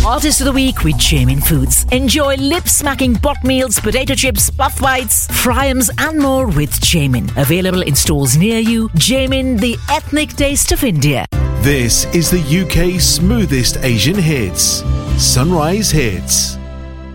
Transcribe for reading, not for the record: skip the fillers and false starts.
Artist of the Week with Jamin Foods. Enjoy lip-smacking pot meals, potato chips, puff bites, fryums and more with Jamin. Available in stores near you. Jamin, the ethnic taste of India. This is the UK's smoothest Asian hits. Sunrise Hits.